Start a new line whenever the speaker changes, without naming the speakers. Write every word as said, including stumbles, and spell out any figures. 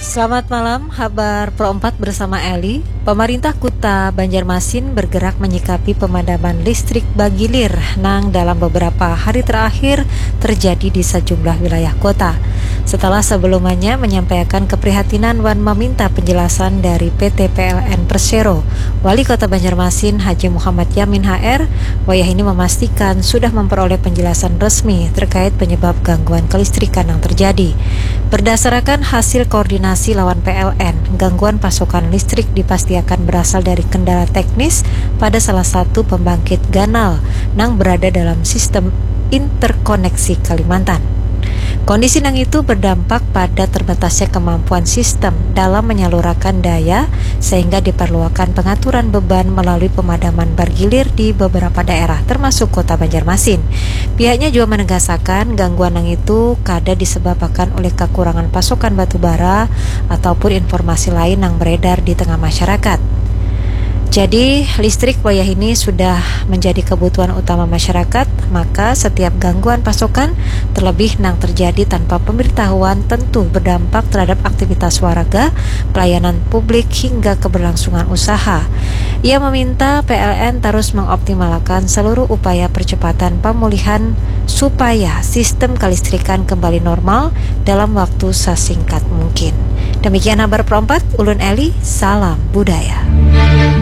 Selamat malam, kabar Pro empat bersama Eli. Pemerintah Kota Banjarmasin bergerak menyikapi pemadaman listrik Bagilir nang dalam beberapa hari terakhir terjadi di sejumlah wilayah kota. Setelah sebelumnya menyampaikan keprihatinan dan meminta penjelasan dari P T P L N Persero, Wali Kota Banjarmasin Haji Muhammad Yamin H R, wayah ini memastikan sudah memperoleh penjelasan resmi terkait penyebab gangguan kelistrikan yang terjadi. Berdasarkan hasil koordinasi lawan P L N, gangguan pasokan listrik dipastikan berasal dari kendala teknis pada salah satu pembangkit ganal yang berada dalam sistem interkoneksi Kalimantan. Kondisi nang itu berdampak pada terbatasnya kemampuan sistem dalam menyalurkan daya sehingga diperlukan pengaturan beban melalui pemadaman bergilir di beberapa daerah termasuk Kota Banjarmasin. Pihaknya juga menegaskan gangguan nang itu kada disebabkan oleh kekurangan pasokan batu bara ataupun informasi lain yang beredar di tengah masyarakat. Jadi, listrik wayah ini sudah menjadi kebutuhan utama masyarakat, maka setiap gangguan pasokan, terlebih nang terjadi tanpa pemberitahuan, tentu berdampak terhadap aktivitas warga, pelayanan publik, hingga keberlangsungan usaha. Ia meminta P L N terus mengoptimalkan seluruh upaya percepatan pemulihan supaya sistem kelistrikan kembali normal dalam waktu sesingkat mungkin. Demikian kabar Pro empat, Ulun Eli, salam budaya.